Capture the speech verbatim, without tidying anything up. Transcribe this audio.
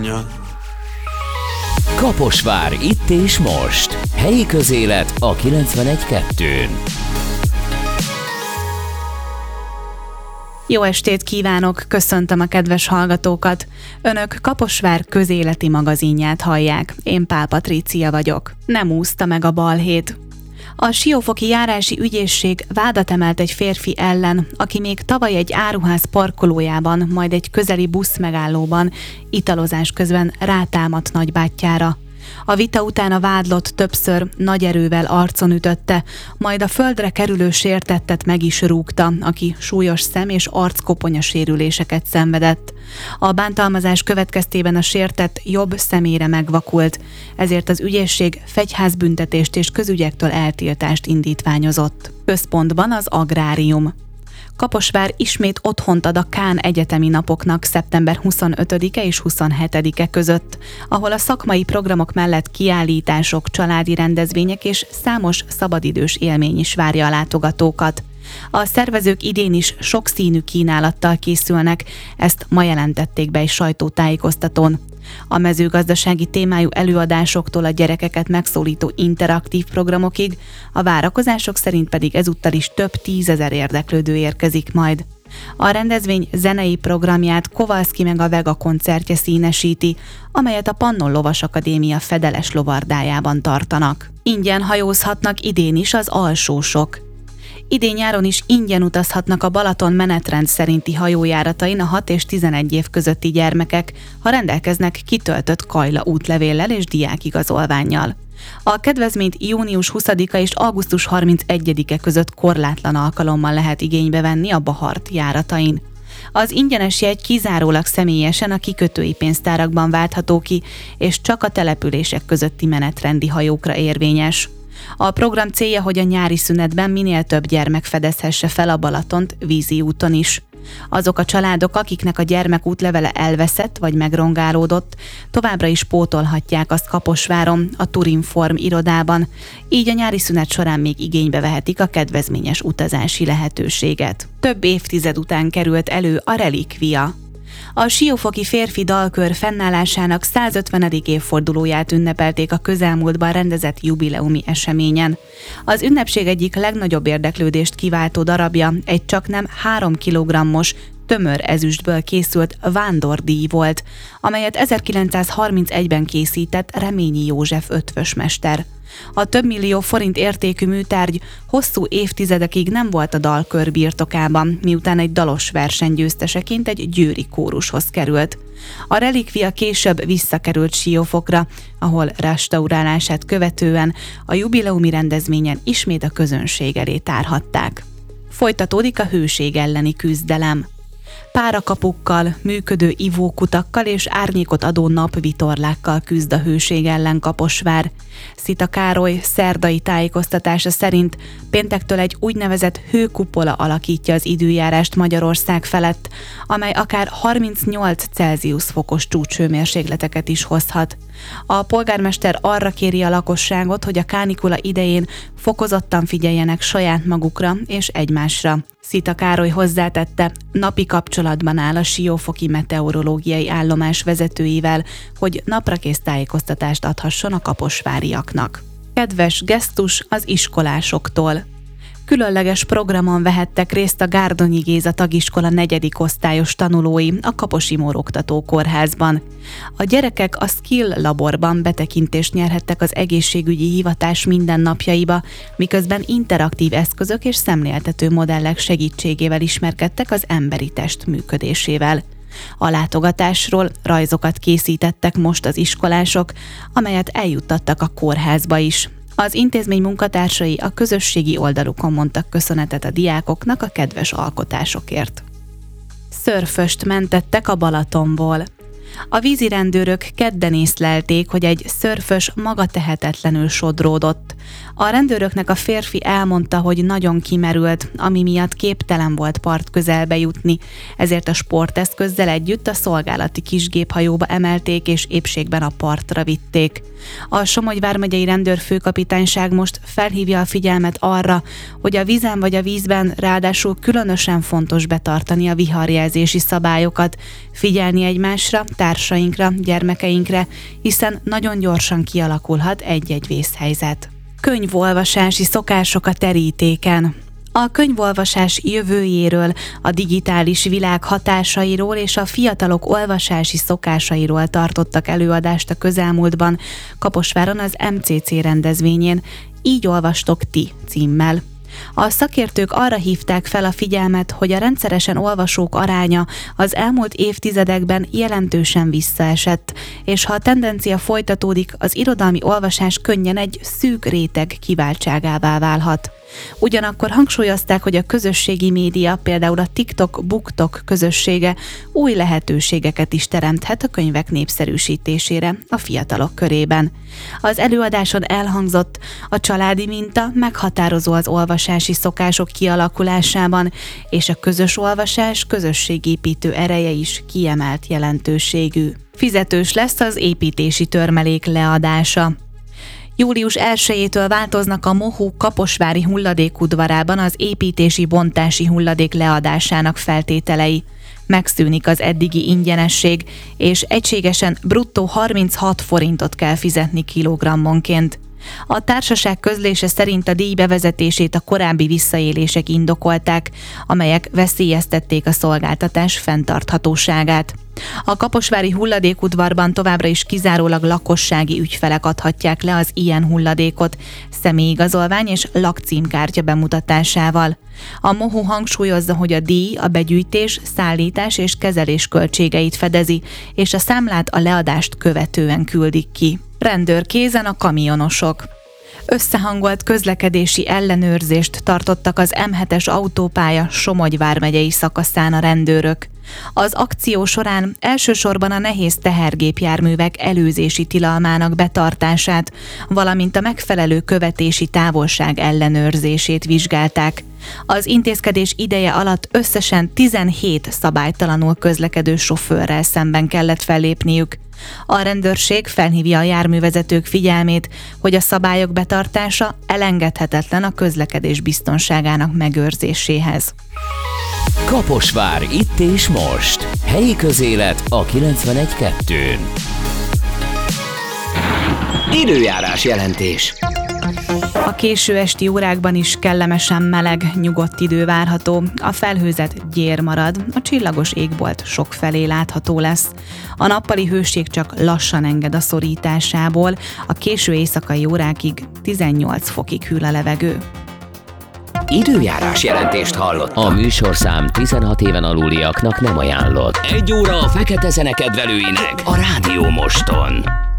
viszonyod. Kaposvár itt és most. Helyi közélet a kilencvenegy kettőn. Jó estét kívánok, köszöntöm a kedves hallgatókat. Önök Kaposvár közéleti magazinját hallják. Én Pál Patrícia vagyok. Nem úszta meg a balhét. A Siófoki járási ügyészség vádat emelt egy férfi ellen, aki még tavaly egy áruház parkolójában, majd egy közeli buszmegállóban italozás közben rátámadt nagybátyjára. A vita után a vádlott többször nagy erővel arcon ütötte, majd a földre kerülő sértettet meg is rúgta, aki súlyos szem- és arckoponya sérüléseket szenvedett. A bántalmazás következtében a sértett jobb szemére megvakult, ezért az ügyészség fegyházbüntetést és közügyektől eltiltást indítványozott. Központban az agrárium. Kaposvár ismét otthont ad a Kán egyetemi napoknak szeptember huszonötödike és huszonhetedike között, ahol a szakmai programok mellett kiállítások, családi rendezvények és számos szabadidős élmény is várja a látogatókat. A szervezők idén is sokszínű kínálattal készülnek, ezt ma jelentették be egy sajtótájékoztatón. A mezőgazdasági témájú előadásoktól a gyerekeket megszólító interaktív programokig, a várakozások szerint pedig ezúttal is több tízezer érdeklődő érkezik majd. A rendezvény zenei programját Kovalszky meg a Vega koncertje színesíti, amelyet a Pannon Lovas Akadémia fedeles lovardájában tartanak. Ingyen hajózhatnak idén is az alsósok. Idén nyáron is ingyen utazhatnak a Balaton menetrend szerinti hajójáratain a hat és tizenegy év közötti gyermekek, ha rendelkeznek kitöltött Kajla útlevéllel és diákigazolvánnyal. A kedvezményt június huszadika és augusztus harmincegyedike között korlátlan alkalommal lehet igénybe venni a Bahart járatain. Az ingyenes jegy kizárólag személyesen a kikötői pénztárakban váltható ki, és csak a települések közötti menetrendi hajókra érvényes. A program célja, hogy a nyári szünetben minél több gyermek fedezhesse fel a Balatont vízi úton is. Azok a családok, akiknek a gyermek útlevele elveszett vagy megrongálódott, továbbra is pótolhatják azt Kaposváron, a Turinform irodában, így a nyári szünet során még igénybe vehetik a kedvezményes utazási lehetőséget. Több évtized után került elő a relikvia. A siófoki férfi dalkör fennállásának százötvenedik évfordulóját ünnepelték a közelmúltban rendezett jubileumi eseményen. Az ünnepség egyik legnagyobb érdeklődést kiváltó darabja egy csaknem három kilogrammos, tömör ezüstből készült vándordíj volt, amelyet ezerkilencszázharmincegyben készített Reményi József ötvösmester. A több millió forint értékű műtárgy hosszú évtizedekig nem volt a dalkör birtokában, miután egy dalos verseny győzteseként egy győri kórushoz került. A relikvia később visszakerült Siófokra, ahol restaurálását követően a jubileumi rendezvényen ismét a közönség elé tárhatták. Folytatódik a hőség elleni küzdelem. Párakapukkal, működő ivókutakkal és árnyékot adó napvitorlákkal küzd a hőség ellen Kaposvár. Szita Károly szerdai tájékoztatása szerint péntektől egy úgynevezett hőkupola alakítja az időjárást Magyarország felett, amely akár harmincnyolc Celsius fokos csúcshőmérsékleteket is hozhat. A polgármester arra kéri a lakosságot, hogy a kánikula idején fokozottan figyeljenek saját magukra és egymásra. Szita Károly hozzátette, napi kapcsolatban áll a siófoki meteorológiai állomás vezetőivel, hogy naprakész tájékoztatást adhasson a kaposváriaknak. Kedves gesztus az iskolásoktól. Különleges programon vehettek részt a Gárdonyi Géza tagiskola negyedik osztályos tanulói a Kaposi Mór Oktató Kórházban. A gyerekek a Skill laborban betekintést nyerhettek az egészségügyi hivatás mindennapjaiba, miközben interaktív eszközök és szemléltető modellek segítségével ismerkedtek az emberi test működésével. A látogatásról rajzokat készítettek most az iskolások, amelyet eljuttattak a kórházba is. Az intézmény munkatársai a közösségi oldalukon mondtak köszönetet a diákoknak a kedves alkotásokért. Szörföst mentettek a Balatonból. A vízirendőrök kedden észlelték, hogy egy szörfös magatehetetlenül sodródott. A rendőröknek a férfi elmondta, hogy nagyon kimerült, ami miatt képtelen volt part közelbe jutni, ezért a sporteszközzel együtt a szolgálati kisgéphajóba emelték és épségben a partra vitték. A Somogy vármegyei rendőrfőkapitányság most felhívja a figyelmet arra, hogy a vízen vagy a vízben ráadásul különösen fontos betartani a viharjelzési szabályokat, figyelni egymásra, társainkra, gyermekeinkre, hiszen nagyon gyorsan kialakulhat egy-egy vészhelyzet. Könyvolvasási szokások a terítéken. A könyvolvasás jövőjéről, a digitális világ hatásairól és a fiatalok olvasási szokásairól tartottak előadást a közelmúltban Kaposváron az em cé cé rendezvényén, Így olvastok ti címmel. A szakértők arra hívták fel a figyelmet, hogy a rendszeresen olvasók aránya az elmúlt évtizedekben jelentősen visszaesett, és ha a tendencia folytatódik, az irodalmi olvasás könnyen egy szűk réteg kiváltságává válhat. Ugyanakkor hangsúlyozták, hogy a közösségi média, például a TikTok, BookTok közössége új lehetőségeket is teremthet a könyvek népszerűsítésére a fiatalok körében. Az előadáson elhangzott, a családi minta meghatározó az olvasási szokások kialakulásában, és a közös olvasás közösségépítő ereje is kiemelt jelentőségű. Fizetős lesz az építési törmelék leadása. július elsejétől változnak a Mohu kaposvári hulladékudvarában az építési bontási hulladék leadásának feltételei. Megszűnik az eddigi ingyenesség, és egységesen bruttó harminchat forintot kell fizetni kilogrammonként. A társaság közlése szerint a díj bevezetését a korábbi visszaélések indokolták, amelyek veszélyeztették a szolgáltatás fenntarthatóságát. A kaposvári hulladékudvarban továbbra is kizárólag lakossági ügyfelek adhatják le az ilyen hulladékot, személyigazolvány és lakcímkártya bemutatásával. A Mohu hangsúlyozza, hogy a díj a begyűjtés, szállítás és kezelés költségeit fedezi, és a számlát a leadást követően küldik ki. Rendőrkézen a kamionosok. Összehangolt közlekedési ellenőrzést tartottak az em hetes autópálya Somogy vármegyei szakaszán a rendőrök. Az akció során elsősorban a nehéz tehergépjárművek előzési tilalmának betartását, valamint a megfelelő követési távolság ellenőrzését vizsgálták. Az intézkedés ideje alatt összesen tizenhét szabálytalanul közlekedő sofőrrel szemben kellett fellépniük. A rendőrség felhívja a járművezetők figyelmét, hogy a szabályok betartása elengedhetetlen a közlekedés biztonságának megőrzéséhez. Kaposvár, itt és most. Helyi közélet a kilencvenegy kettőn. Időjárás jelentés. A késő esti órákban is kellemesen meleg, nyugodt idő várható, a felhőzet gyér marad, a csillagos égbolt sokfelé látható lesz. A nappali hőség csak lassan enged a szorításából, a késő éjszakai órákig tizennyolc fokig hűl a levegő. Időjárás jelentést hallott. A műsorszám tizenhat éven aluliaknak nem ajánlott. Egy óra a fekete zene kedvelőinek a Rádió Moston.